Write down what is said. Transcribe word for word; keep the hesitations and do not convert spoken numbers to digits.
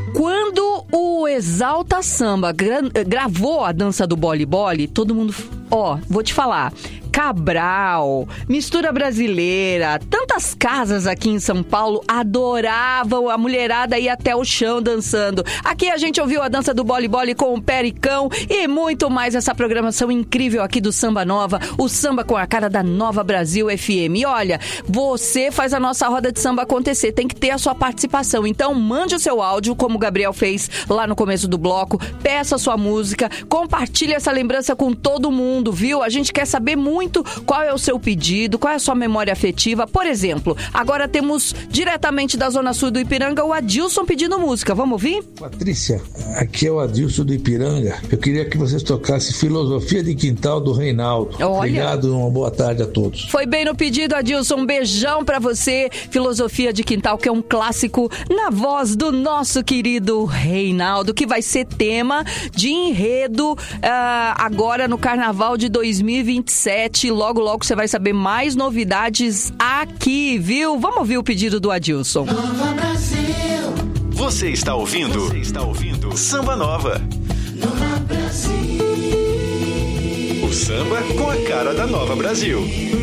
Quando o Exalta Samba gra- gravou a dança do Boli Boli, todo mundo... Ó, vou te falar... Cabral, mistura brasileira, tantas casas aqui em São Paulo adoravam, a mulherada ia até o chão dançando. Aqui a gente ouviu a dança do Boli Boli com o Pericão e muito mais essa programação incrível aqui do Samba Nova, o samba com a cara da Nova Brasil F M. E olha, você faz a nossa roda de samba acontecer, tem que ter a sua participação. Então mande o seu áudio, como o Gabriel fez lá no começo do bloco, peça a sua música, compartilhe essa lembrança com todo mundo, viu? A gente quer saber muito Muito qual é o seu pedido, qual é a sua memória afetiva. Por exemplo, agora temos diretamente da Zona Sul do Ipiranga o Adilson pedindo música. Vamos ouvir? Patrícia, aqui é o Adilson do Ipiranga. Eu queria que vocês tocassem Filosofia de Quintal do Reinaldo. Olha. Obrigado, uma boa tarde a todos. Foi bem no pedido, Adilson. Um beijão pra você. Filosofia de Quintal, que é um clássico na voz do nosso querido Reinaldo, que vai ser tema de enredo uh, agora no Carnaval de dois mil e vinte e sete. Logo, logo você vai saber mais novidades aqui, viu? Vamos ouvir o pedido do Adilson. Nova Brasil. Você está ouvindo? Você está ouvindo? Samba Nova. Nova Brasil. O samba com a cara da Nova Brasil.